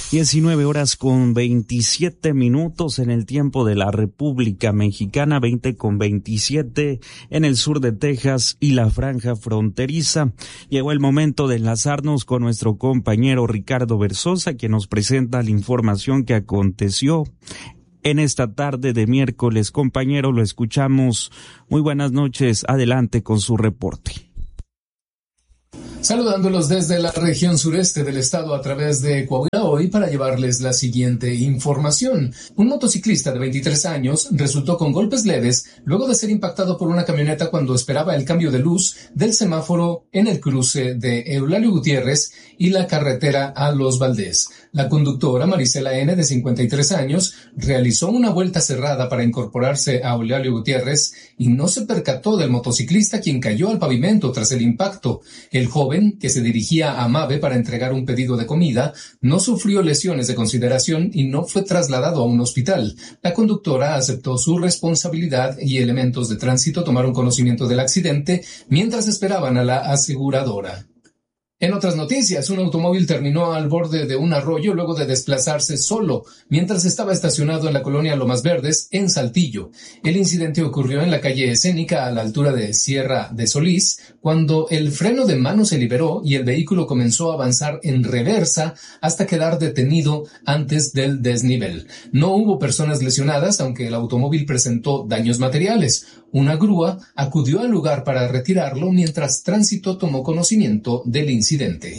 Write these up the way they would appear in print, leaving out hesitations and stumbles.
19:27 en el tiempo de la República Mexicana, 20:27 en el sur de Texas y la franja fronteriza. Llegó el momento de enlazarnos con nuestro compañero Ricardo Berzosa, quien nos presenta la información que aconteció en esta tarde de miércoles. Compañero, lo escuchamos. Muy buenas noches. Adelante con su reporte. Saludándolos desde la región sureste del estado a través de Coahuila hoy para llevarles la siguiente información. Un motociclista de 23 años resultó con golpes leves luego de ser impactado por una camioneta cuando esperaba el cambio de luz del semáforo en el cruce de Eulalio Gutiérrez y la carretera a Los Valdés. La conductora Marisela N., de 53 años, realizó una vuelta cerrada para incorporarse a Eulalio Gutiérrez y no se percató del motociclista, quien cayó al pavimento tras el impacto. El joven, que se dirigía a Mave para entregar un pedido de comida, no sufrió lesiones de consideración y no fue trasladado a un hospital. La conductora aceptó su responsabilidad y elementos de tránsito tomaron conocimiento del accidente mientras esperaban a la aseguradora. En otras noticias, un automóvil terminó al borde de un arroyo luego de desplazarse solo mientras estaba estacionado en la colonia Lomas Verdes, en Saltillo. El incidente ocurrió en la calle Escénica a la altura de Sierra de Solís, cuando el freno de mano se liberó y el vehículo comenzó a avanzar en reversa hasta quedar detenido antes del desnivel. No hubo personas lesionadas, aunque el automóvil presentó daños materiales. Una grúa acudió al lugar para retirarlo mientras tránsito tomó conocimiento del incidente.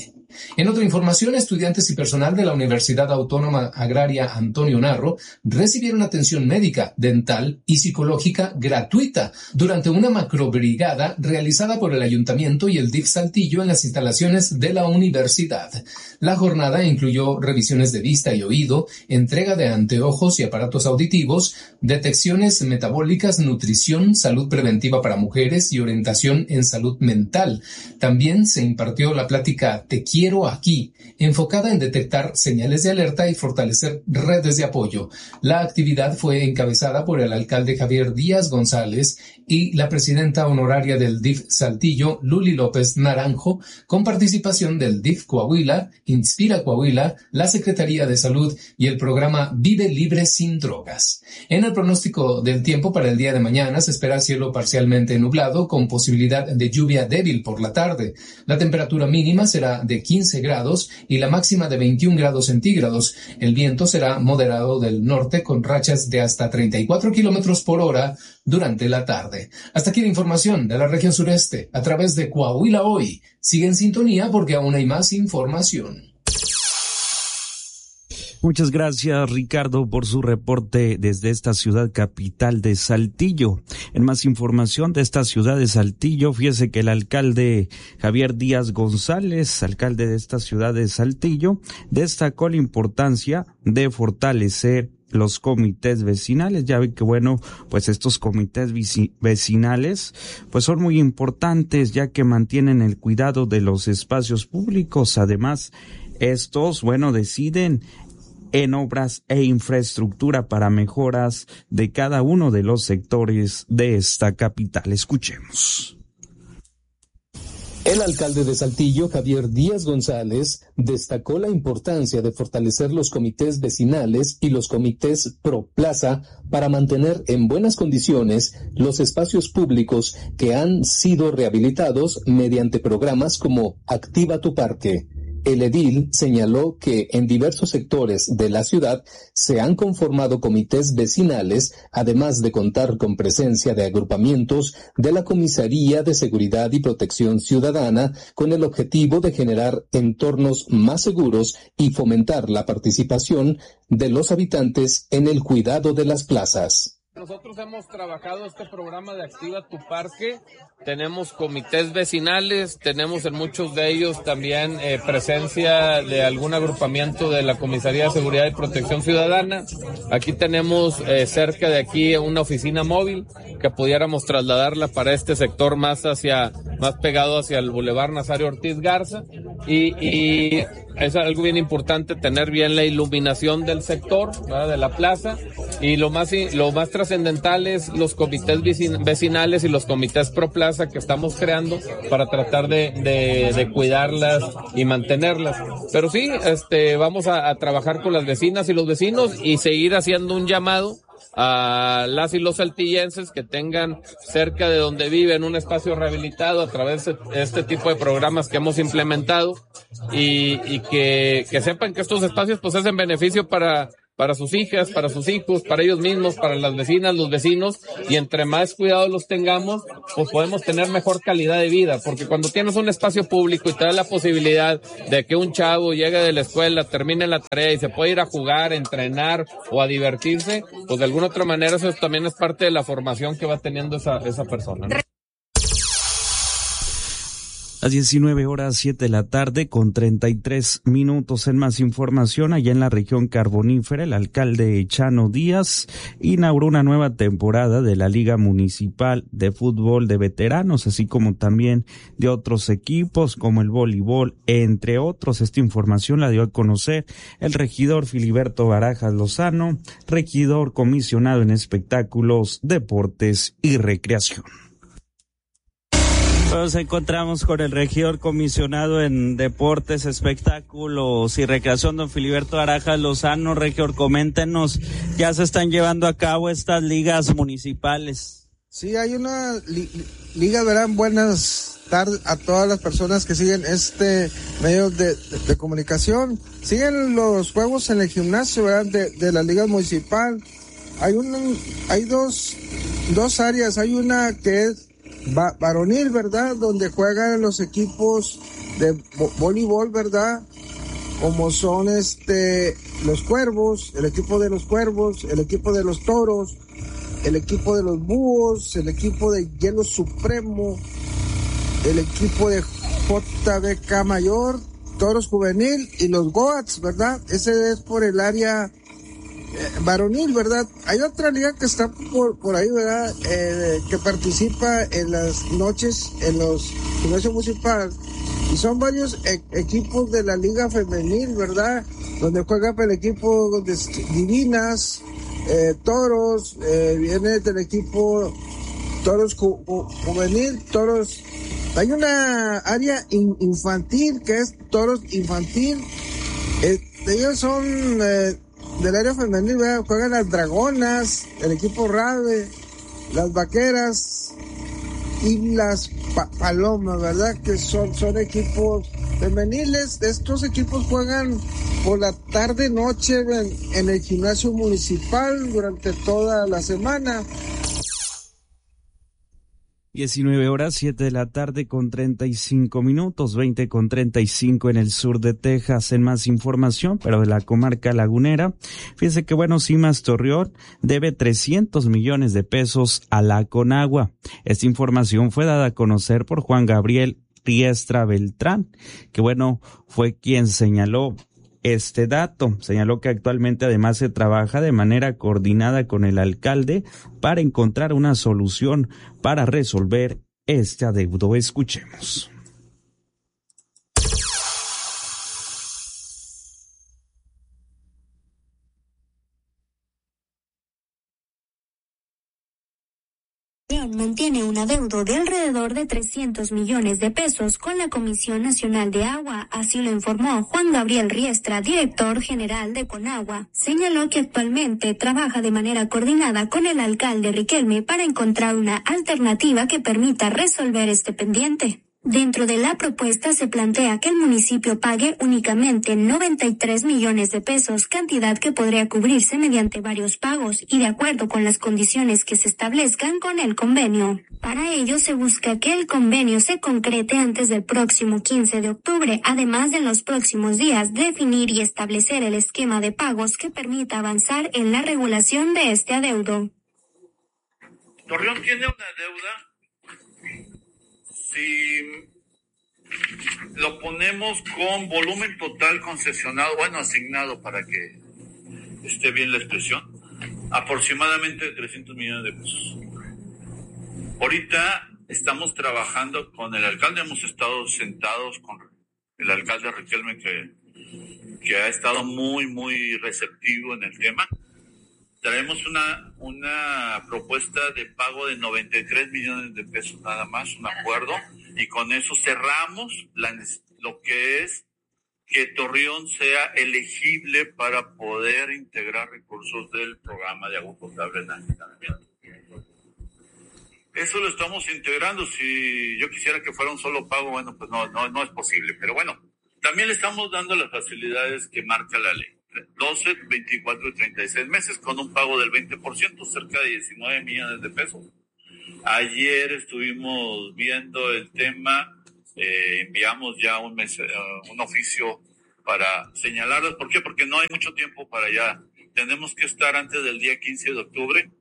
En otra información, estudiantes y personal de la Universidad Autónoma Agraria Antonio Narro recibieron atención médica, dental y psicológica gratuita durante una macrobrigada realizada por el Ayuntamiento y el DIF Saltillo en las instalaciones de la universidad. La jornada incluyó revisiones de vista y oído, entrega de anteojos y aparatos auditivos, detecciones metabólicas, nutrición, salud preventiva para mujeres y orientación en salud mental. También se impartió la plática Te quiero aquí, enfocada en detectar señales de alerta y fortalecer redes de apoyo. La actividad fue encabezada por el alcalde Javier Díaz González y la presidenta honoraria del DIF Saltillo, Luli López Naranjo, con participación del DIF Coahuila, Inspira Coahuila, la Secretaría de Salud y el programa Vive Libre Sin Drogas. En el pronóstico del tiempo para el día de mañana se espera cielo parcialmente nublado con posibilidad de lluvia débil por la tarde. La temperatura mínima será de 15 grados y la máxima de 21 grados centígrados. El viento será moderado del norte con rachas de hasta 34 kilómetros por hora durante la tarde. Hasta aquí la información de la región sureste a través de Coahuila Hoy. Sigue en sintonía porque aún hay más información. Muchas gracias, Ricardo, por su reporte desde esta ciudad capital de Saltillo. En más información de esta ciudad de Saltillo, fíjese que el alcalde Javier Díaz González, alcalde de esta ciudad de Saltillo, destacó la importancia de fortalecer los comités vecinales. Ya ve que pues estos comités vecinales pues son muy importantes, ya que mantienen el cuidado de los espacios públicos. Además, estos deciden en obras e infraestructura para mejoras de cada uno de los sectores de esta capital. Escuchemos. El alcalde de Saltillo, Javier Díaz González, destacó la importancia de fortalecer los comités vecinales y los comités pro plaza para mantener en buenas condiciones los espacios públicos que han sido rehabilitados mediante programas como Activa tu Parque. El edil señaló que en diversos sectores de la ciudad se han conformado comités vecinales, además de contar con presencia de agrupamientos de la Comisaría de Seguridad y Protección Ciudadana, con el objetivo de generar entornos más seguros y fomentar la participación de los habitantes en el cuidado de las plazas. Nosotros hemos trabajado este programa de Activa tu Parque, tenemos comités vecinales, tenemos en muchos de ellos también presencia de algún agrupamiento de la Comisaría de Seguridad y Protección Ciudadana. Aquí tenemos cerca de aquí una oficina móvil que pudiéramos trasladarla para este sector más pegado hacia el Boulevard Nazario Ortiz Garza y es algo bien importante tener bien la iluminación del sector, ¿verdad?, de la plaza, y lo más trascendente trascendentales los comités vecinales y los comités pro plaza que estamos creando para tratar de cuidarlas y mantenerlas. Pero sí, vamos a trabajar con las vecinas y los vecinos y seguir haciendo un llamado a las y los saltillenses que tengan cerca de donde viven un espacio rehabilitado a través de este tipo de programas que hemos implementado y que sepan que estos espacios pues es en beneficio para sus hijas, para sus hijos, para ellos mismos, para las vecinas, los vecinos, y entre más cuidado los tengamos, pues podemos tener mejor calidad de vida, porque cuando tienes un espacio público y te da la posibilidad de que un chavo llegue de la escuela, termine la tarea y se puede ir a jugar, a entrenar o a divertirse, pues de alguna otra manera eso también es parte de la formación que va teniendo esa persona, ¿no? Las 19:07 con 33 minutos. En más información, allá en la región carbonífera, el alcalde Chano Díaz inauguró una nueva temporada de la Liga Municipal de Fútbol de Veteranos, así como también de otros equipos como el voleibol, entre otros. Esta información la dio a conocer el regidor Filiberto Barajas Lozano, regidor comisionado en espectáculos, deportes y recreación. Nos encontramos con el regidor comisionado en Deportes, Espectáculos y Recreación, don Filiberto Barajas Lozano. Regidor, coméntenos, ¿ya se están llevando a cabo estas ligas municipales? Sí, hay una liga, verán, buenas tardes a todas las personas que siguen medio de comunicación. Siguen los juegos en el gimnasio, verán, de la liga municipal. Hay dos áreas, hay una que es varonil, ¿verdad? Donde juegan los equipos de voleibol, ¿verdad? Como son los Cuervos, el equipo de los Cuervos, el equipo de los Toros, el equipo de los Búhos, el equipo de Hielo Supremo, el equipo de JBK Mayor, Toros Juvenil y los Goats, ¿verdad? Ese es por el área varonil, ¿verdad? Hay otra liga que está por ahí, ¿verdad? Que participa en las noches en los gimnasios municipales y son varios equipos de la liga femenil, ¿verdad? Donde juega el equipo de Divinas, Toros, viene del equipo Toros Juvenil, Toros. Hay una área infantil que es Toros Infantil. Ellos son del área femenil, ¿verdad? Juegan las Dragonas, el equipo Rave, las Vaqueras y las Palomas, ¿verdad? Que son equipos femeniles. Estos equipos juegan por la tarde-noche en el gimnasio municipal durante toda la semana. 19:07 con 35 minutos, 20:35 en el sur de Texas. En más información, pero de la comarca lagunera, fíjese que Cimas Torreón debe 300 millones de pesos a la Conagua. Esta información fue dada a conocer por Juan Gabriel Riestra Beltrán, que fue quien señaló este dato. Señaló que actualmente además se trabaja de manera coordinada con el alcalde para encontrar una solución para resolver este adeudo. Escuchemos. Mantiene un adeudo de alrededor de 300 millones de pesos con la Comisión Nacional de Agua, así lo informó Juan Gabriel Riestra, director general de Conagua. Señaló que actualmente trabaja de manera coordinada con el alcalde Riquelme para encontrar una alternativa que permita resolver este pendiente. Dentro de la propuesta se plantea que el municipio pague únicamente 93 millones de pesos, cantidad que podría cubrirse mediante varios pagos y de acuerdo con las condiciones que se establezcan con el convenio. Para ello se busca que el convenio se concrete antes del próximo 15 de octubre, además de en los próximos días definir y establecer el esquema de pagos que permita avanzar en la regulación de este adeudo. Torreón tiene una deuda. Si lo ponemos con volumen total concesionado, asignado para que esté bien la expresión, aproximadamente 300 millones de pesos. Ahorita estamos trabajando con el alcalde, hemos estado sentados con el alcalde Riquelme que ha estado muy, muy receptivo en el tema Traemos una propuesta de pago de 93 millones de pesos nada más, un acuerdo, y con eso cerramos lo que es que Torreón sea elegible para poder integrar recursos del programa de agua potable en almacenamiento. Eso lo estamos integrando. Si yo quisiera que fuera un solo pago, bueno, pues no es posible. Pero bueno, también le estamos dando las facilidades que marca la ley. 12, 24 y 36 meses con un pago del 20%, cerca de 19 millones de pesos. Ayer estuvimos viendo el tema, enviamos ya un oficio para señalarlos. ¿Por qué? Porque no hay mucho tiempo para allá. Tenemos que estar antes del día 15 de octubre.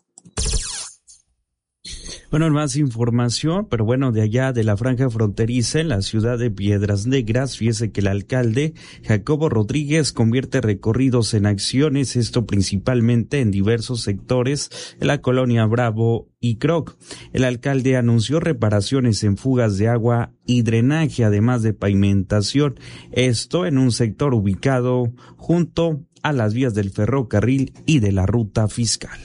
Bueno, más información, pero bueno, de allá de la franja fronteriza en la ciudad de Piedras Negras, fíjese que el alcalde Jacobo Rodríguez convierte recorridos en acciones, esto principalmente en diversos sectores de la colonia Bravo y Croc. El alcalde anunció reparaciones en fugas de agua y drenaje, además de pavimentación, esto en un sector ubicado junto a las vías del ferrocarril y de la ruta fiscal.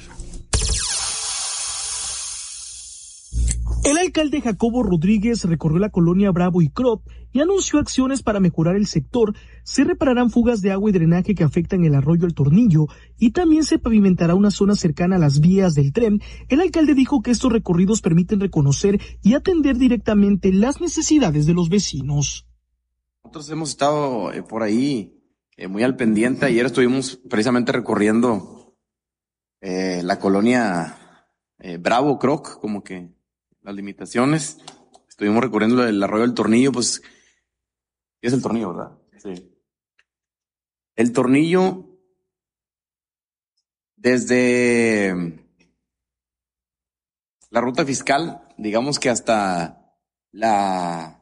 El alcalde Jacobo Rodríguez recorrió la colonia Bravo y Crop y anunció acciones para mejorar el sector. Se repararán fugas de agua y drenaje que afectan el arroyo El Tornillo y también se pavimentará una zona cercana a las vías del tren. El alcalde dijo que estos recorridos permiten reconocer y atender directamente las necesidades de los vecinos. Nosotros hemos estado por ahí muy al pendiente. Ayer estuvimos precisamente recorriendo la colonia Bravo, Croc, como que las limitaciones. Estuvimos recorriendo el arroyo del Tornillo, pues es el Tornillo, ¿verdad? Sí. El Tornillo, desde la ruta fiscal, digamos que hasta la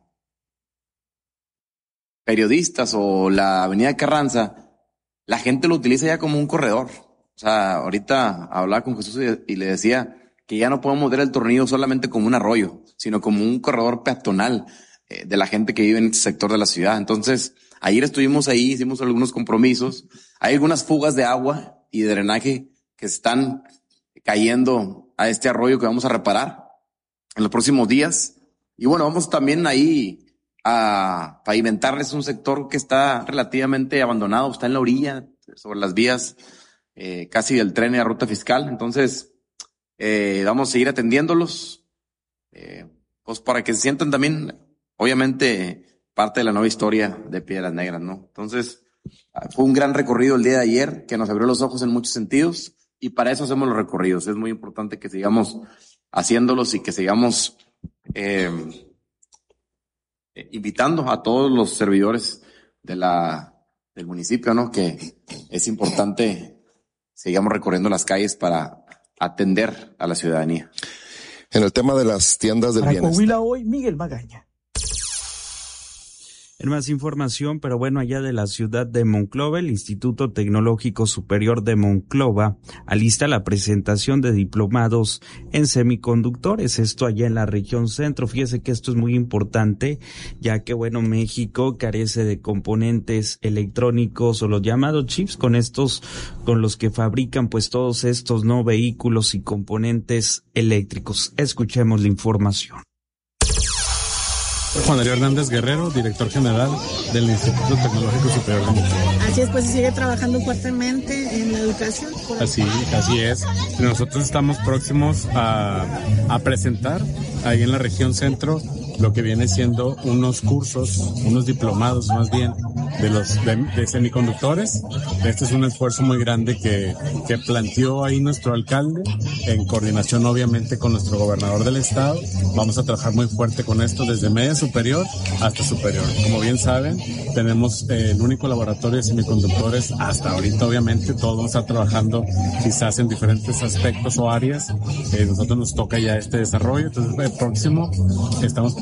Periodistas o la avenida Carranza, la gente lo utiliza ya como un corredor. O sea, ahorita hablaba con Jesús y le decía que ya no podemos ver el Tornillo solamente como un arroyo, sino como un corredor peatonal de la gente que vive en este sector de la ciudad. Entonces, ayer estuvimos ahí, hicimos algunos compromisos. Hay algunas fugas de agua y de drenaje que están cayendo a este arroyo que vamos a reparar en los próximos días. Y bueno, vamos también ahí a pavimentarles un sector que está relativamente abandonado, está en la orilla, sobre las vías casi del tren y la ruta fiscal. Entonces, vamos a seguir atendiéndolos, pues para que se sientan también, obviamente, parte de la nueva historia de Piedras Negras, ¿no? Entonces, fue un gran recorrido el día de ayer que nos abrió los ojos en muchos sentidos y para eso hacemos los recorridos. Es muy importante que sigamos haciéndolos y que sigamos invitando a todos los servidores del municipio, ¿no? Que es importante sigamos recorriendo las calles para atender a la ciudadanía. En el tema de las tiendas del bienestar. Para Coahuila hoy, Miguel Magaña. En más información, pero bueno, allá de la ciudad de Monclova, el Instituto Tecnológico Superior de Monclova alista la presentación de diplomados en semiconductores, esto allá en la región centro. Fíjese que esto es muy importante, ya que bueno, México carece de componentes electrónicos o los llamados chips, con los que fabrican pues todos estos vehículos y componentes eléctricos. Escuchemos la información. Juan Darío Hernández Guerrero, director general del Instituto Tecnológico Superior de Monclova. Así es, pues se sigue trabajando fuertemente en la educación. Así es. Nosotros estamos próximos a presentar ahí en la región centro lo que viene siendo unos cursos, unos diplomados más bien, de semiconductores. Este es un esfuerzo muy grande que planteó ahí nuestro alcalde, en coordinación obviamente con nuestro gobernador del estado. Vamos a trabajar muy fuerte con esto desde media superior hasta superior. Como bien saben, tenemos el único laboratorio de semiconductores hasta ahorita, obviamente. Todos vamos a estar trabajando quizás en diferentes aspectos o áreas. Nosotros nos toca ya este desarrollo. Entonces, el próximo estamos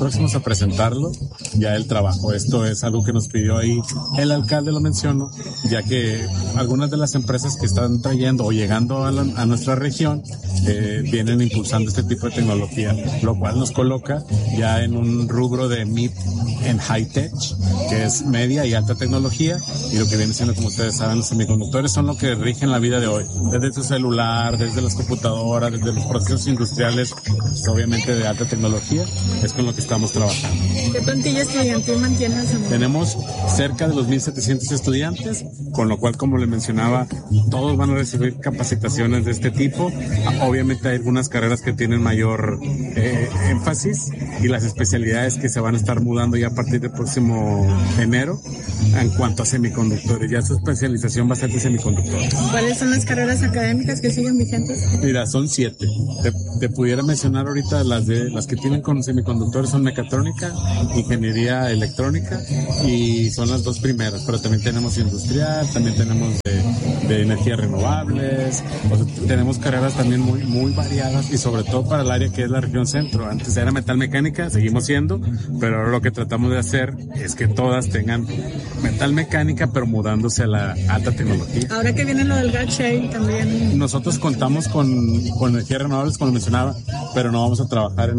próximos a presentarlo ya el trabajo. Esto es algo que nos pidió ahí el alcalde, lo menciono, ya que algunas de las empresas que están trayendo o llegando a nuestra región vienen impulsando este tipo de tecnología, lo cual nos coloca ya en un rubro de mid en high tech, que es media y alta tecnología, y lo que viene siendo, como ustedes saben, los semiconductores son lo que rigen la vida de hoy, desde tu celular, desde las computadoras, desde los procesos industriales, pues, obviamente de alta tecnología, es con lo que estamos trabajando. ¿Qué plantilla estudiantil mantienes? Tenemos cerca de los 1,700 estudiantes, con lo cual, como le mencionaba, todos van a recibir capacitaciones de este tipo. Obviamente hay algunas carreras que tienen mayor énfasis, y las especialidades que se van a estar mudando ya a partir del próximo enero en cuanto a semiconductores. Ya su especialización va a ser de semiconductores. ¿Cuáles son las carreras académicas que siguen vigentes? Mira, son 7. Te pudiera mencionar ahorita las que tienen con semiconductores son mecatrónica, ingeniería electrónica, y son las 2 primeras, pero también tenemos industrial, también tenemos de energías renovables, o sea, tenemos carreras también muy variadas, y sobre todo para el área que es la región centro. Antes era metalmecánica, seguimos siendo, pero ahora lo que tratamos de hacer es que todas tengan metalmecánica, pero mudándose a la alta tecnología. Ahora que viene lo del gas shale también. Nosotros contamos con energías renovables, como mencionaba, pero no vamos a trabajar en